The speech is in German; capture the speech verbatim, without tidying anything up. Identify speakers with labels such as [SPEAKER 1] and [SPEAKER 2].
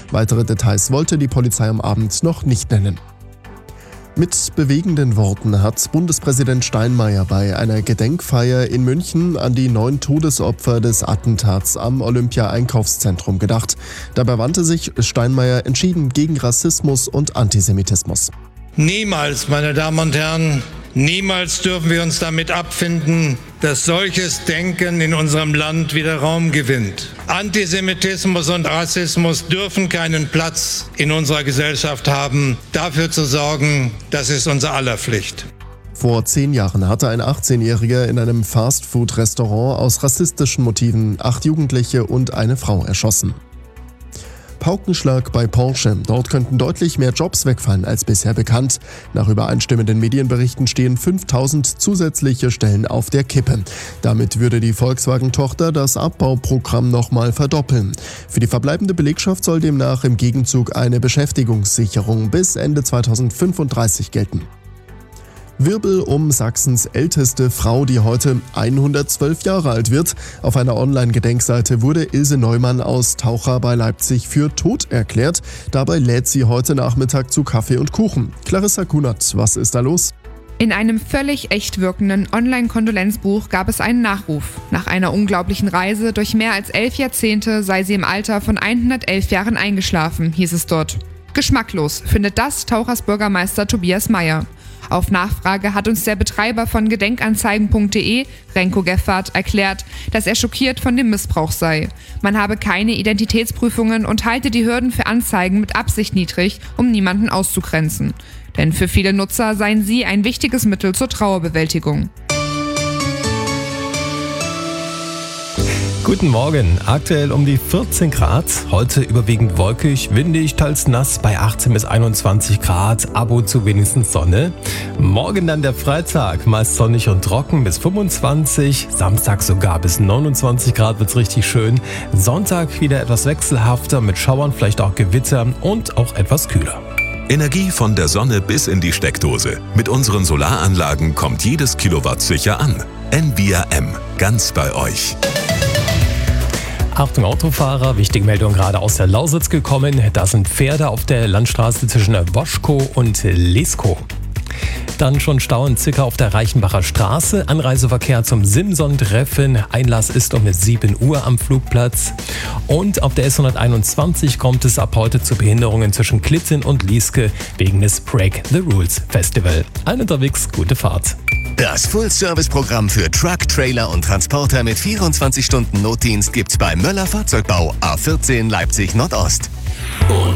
[SPEAKER 1] Weitere Details wollte die Polizei am Abend noch nicht nennen. Mit bewegenden Worten hat Bundespräsident Steinmeier bei einer Gedenkfeier in München an die neun Todesopfer des Attentats am Olympia-Einkaufszentrum gedacht. Dabei wandte sich Steinmeier entschieden gegen Rassismus und Antisemitismus.
[SPEAKER 2] Niemals, meine Damen und Herren, niemals dürfen wir uns damit abfinden, dass solches Denken in unserem Land wieder Raum gewinnt. Antisemitismus und Rassismus dürfen keinen Platz in unserer Gesellschaft haben. Dafür zu sorgen, das ist unser aller Pflicht.
[SPEAKER 1] Vor zehn Jahren hatte ein achtzehnjähriger in einem Fastfood-Restaurant aus rassistischen Motiven acht Jugendliche und eine Frau erschossen. Paukenschlag bei Porsche. Dort könnten deutlich mehr Jobs wegfallen als bisher bekannt. Nach übereinstimmenden Medienberichten stehen fünftausend zusätzliche Stellen auf der Kippe. Damit würde die Volkswagen-Tochter das Abbauprogramm nochmal verdoppeln. Für die verbleibende Belegschaft soll demnach im Gegenzug eine Beschäftigungssicherung bis Ende zweitausendfünfunddreißig gelten. Wirbel um Sachsens älteste Frau, die heute hundertzwölf Jahre alt wird. Auf einer Online-Gedenkseite wurde Ilse Neumann aus Taucher bei Leipzig für tot erklärt. Dabei lädt sie heute Nachmittag zu Kaffee und Kuchen. Clarissa Kunert, was ist da los?
[SPEAKER 3] In einem völlig echt wirkenden Online-Kondolenzbuch gab es einen Nachruf. Nach einer unglaublichen Reise durch mehr als elf Jahrzehnte sei sie im Alter von hundertelf Jahren eingeschlafen, hieß es dort. Geschmacklos findet das Tauchers Bürgermeister Tobias Meyer. Auf Nachfrage hat uns der Betreiber von Gedenkanzeigen punkt de, Renko Geffert, erklärt, dass er schockiert von dem Missbrauch sei. Man habe keine Identitätsprüfungen und halte die Hürden für Anzeigen mit Absicht niedrig, um niemanden auszugrenzen. Denn für viele Nutzer seien sie ein wichtiges Mittel zur Trauerbewältigung.
[SPEAKER 4] Guten Morgen, aktuell um die vierzehn Grad, heute überwiegend wolkig, windig, teils nass bei achtzehn bis einundzwanzig Grad, ab und zu wenigstens Sonne. Morgen dann der Freitag, meist sonnig und trocken bis fünfundzwanzig, Samstag sogar bis neunundzwanzig Grad wird's richtig schön. Sonntag wieder etwas wechselhafter mit Schauern, vielleicht auch Gewitter und auch etwas kühler.
[SPEAKER 5] Energie von der Sonne bis in die Steckdose. Mit unseren Solaranlagen kommt jedes Kilowatt sicher an. N V R M, ganz bei euch.
[SPEAKER 4] Achtung Autofahrer, wichtige Meldung gerade aus der Lausitz gekommen. Da sind Pferde auf der Landstraße zwischen Woschkow und Leskow. Dann schon Stau in Zickau auf der Reichenbacher Straße. Anreiseverkehr zum Simson-Treffen. Einlass ist um sieben Uhr am Flugplatz. Und auf der S hunderteinundzwanzig kommt es ab heute zu Behinderungen zwischen Klitzen und Lieske wegen des Break the Rules Festival. Allen unterwegs, gute Fahrt.
[SPEAKER 6] Das Full-Service-Programm für Truck, Trailer und Transporter mit vierundzwanzig Stunden Notdienst gibt's bei Möller Fahrzeugbau A vierzehn Leipzig Nordost.
[SPEAKER 5] Und